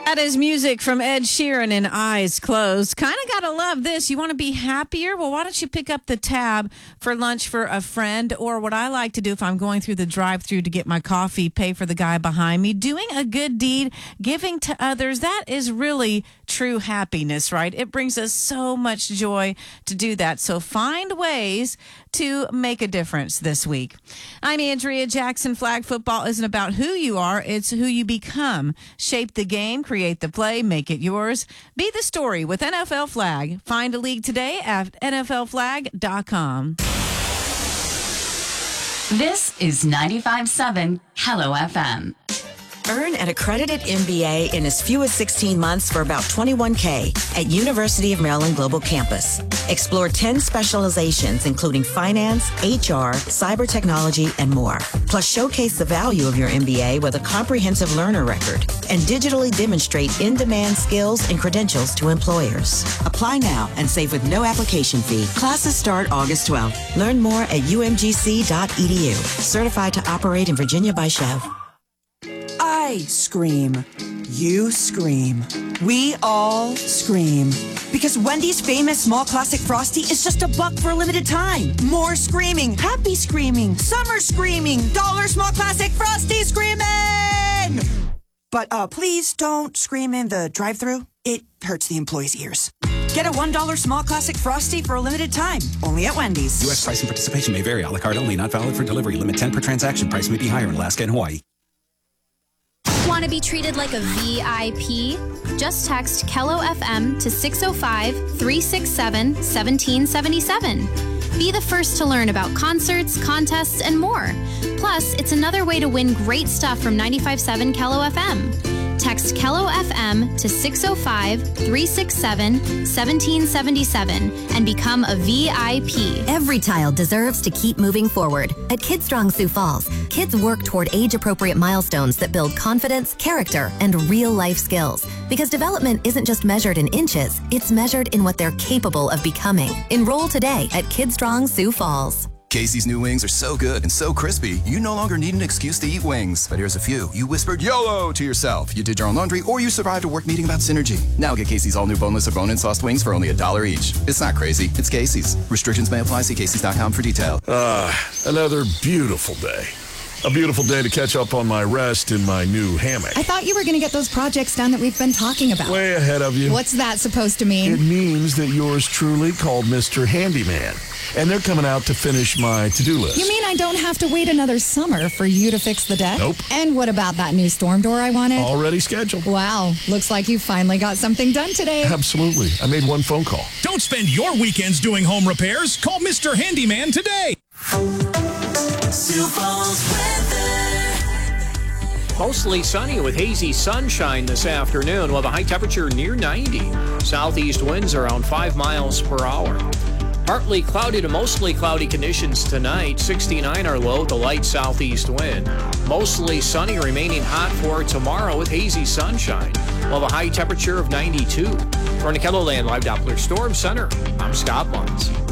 That is music from Ed Sheeran and Eyes Closed. Kind of got to love this. You want to be happier? Well, why don't you pick up the tab for lunch for a friend? Or what I like to do if I'm going through the drive-thru to get my coffee, pay for the guy behind me. Doing a good deed, giving to others, that is really true happiness, right? It brings us so much joy to do that. So find ways to make a difference this week. I'm Andrea Jackson. Flag football isn't about who you are, it's who you become. Shape the game, create the play, make it yours. Be the story with NFL Flag. Find a league today at NFLflag.com. This is 95.7 Hello FM. Earn an accredited MBA in as few as 16 months for about $21K at University of Maryland Global Campus. Explore 10 specializations, including finance, HR, cyber technology, and more. Plus, showcase the value of your MBA with a comprehensive learner record and digitally demonstrate in-demand skills and credentials to employers. Apply now and save with no application fee. Classes start August 12th. Learn more at umgc.edu. Certified to operate in Virginia by Chev. I scream. You scream. We all scream. Because Wendy's famous small classic Frosty is just $1 for a limited time. More screaming, happy screaming, summer screaming, dollar small classic Frosty screaming! But please don't scream in the drive-thru. It hurts the employees' ears. Get a $1 small classic Frosty for a limited time. Only at Wendy's. U.S. price and participation may vary. A la carte only. Not valid for delivery. Limit 10 per transaction. Price may be higher in Alaska and Hawaii. Want to be treated like a VIP? Just text Kello FM to 605-367-1777. Be the first to learn about concerts, contests, and more. Plus, it's another way to win great stuff from 95.7 Kello FM. Text Kello FM to 605-367-1777 and become a VIP. Every child deserves to keep moving forward. At Kids Strong Sioux Falls, kids work toward age-appropriate milestones that build confidence, character, and real-life skills. Because development isn't just measured in inches, it's measured in what they're capable of becoming. Enroll today at Kids Strong Sioux Falls. Casey's new wings are so good and so crispy, you no longer need an excuse to eat wings. But here's a few. You whispered YOLO to yourself. You did your own laundry, or you survived a work meeting about synergy. Now get Casey's all new boneless or bone-in sauced wings for only $1 each. It's not crazy. It's Casey's. Restrictions may apply. See Casey's.com for detail. Another beautiful day. A beautiful day to catch up on my rest in my new hammock. I thought you were going to get those projects done that we've been talking about. Way ahead of you. What's that supposed to mean? It means that yours truly called Mr. Handyman. And they're coming out to finish my to-do list. You mean I don't have to wait another summer for you to fix the deck? Nope. And what about that new storm door I wanted? Already scheduled. Wow. Looks like you finally got something done today. Absolutely. I made one phone call. Don't spend your weekends doing home repairs. Call Mr. Handyman today. Sioux Falls weather. Mostly sunny with hazy sunshine this afternoon, while the high temperature near 90. Southeast winds around 5 miles per hour. Partly cloudy to mostly cloudy conditions tonight. 69 are low, the light southeast wind. Mostly sunny, remaining hot for tomorrow with hazy sunshine, while the high temperature of 92. For the KELOLAND Live Doppler Storm Center, I'm Scott Munz.